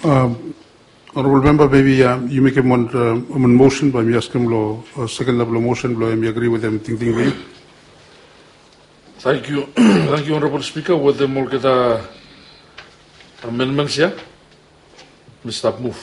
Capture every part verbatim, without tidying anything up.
Um, Honorable Member, maybe uh, you make a one, uh, one motion, but me ask him lo uh, second level motion, lo me agree with them. Think think with you. Thank you, thank you, Honorable Speaker. With the more get amendments, yeah, Mister Move.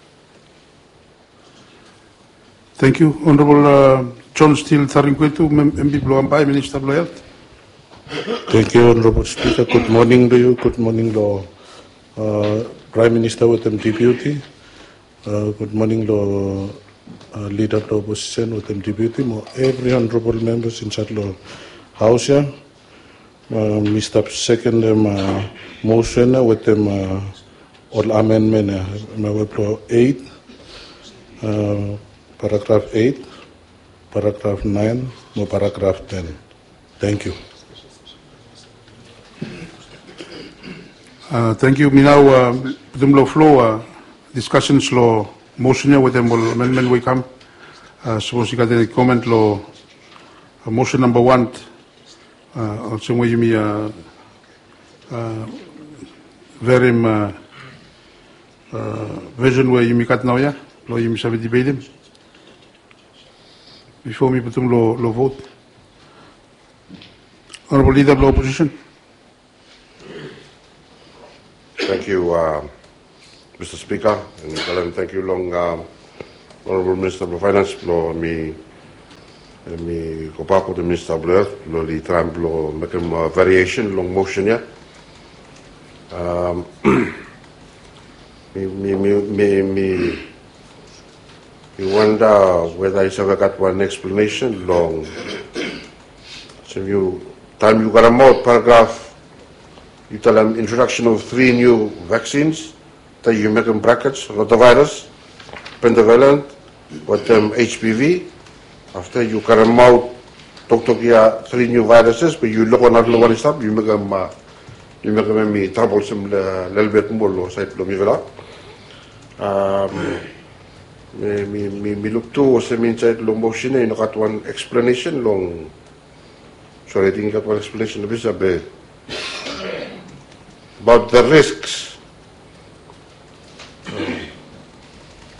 Thank you, Honorable uh, John Steele Tharingkwetu, M P Bloambai, Minister of Health. Thank you, Honorable Speaker. Good morning to you. Good morning, Law uh, Prime Minister with them Deputy. Uh, good morning, Law uh, Leader of the Opposition with them Deputy. Mo every honorable members inside the House here. Uh, Mister Second them uh, motion with them uh, all amendment uh, eight, uh, paragraph eight, paragraph nine, no paragraph ten. Thank you. Uh, thank you. Me now, uh, them lo flow uh, discussions lo motion with them will amendment we come. Uh, suppose you got any comment lo uh, motion number one. Uh, some way you me uh, uh, very uh, uh, vision where you me cut now ya lo you me sabi debate him before me put them lo lo vote. Honorable Leader of the Opposition. Thank you, uh, Mister Speaker, and thank you, long uh, Honourable Minister of Finance, for me, me kopako the Minister of Health, for the time for making a variation long motion here. Um, me, me, me, me, me, me wonder whether I ever got one explanation long. So you time you got a more paragraph. You tell them introduction of three new vaccines that you make in brackets, rotavirus, pentavalent, with um, H P V. After you cut them out, talk to you three new viruses, but you look on another one stop, you make them, uh, you make them me troublesome a little bit more, or side lo mi vela. Um, me me me me look to was me inside long motion, and got one explanation long. Sorry, I didn't get one explanation of this. About the risks